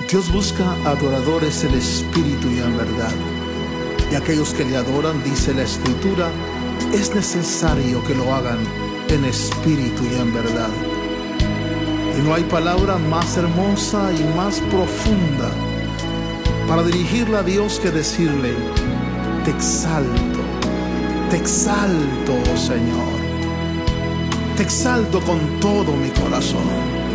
Dios busca adoradores en espíritu y en verdad. Y aquellos que le adoran, dice la Escritura, es necesario que lo hagan en espíritu y en verdad. Y no hay palabra más hermosa y más profunda para dirigirla a Dios que decirle: te exalto, oh Señor. Te exalto con todo mi corazón.